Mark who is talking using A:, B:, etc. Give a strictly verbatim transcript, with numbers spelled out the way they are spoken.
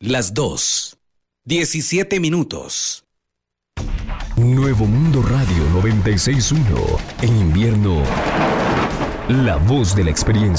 A: Las dos. diecisiete minutos.
B: Nuevo Mundo Radio noventa y seis punto uno. En invierno, la voz de la experiencia.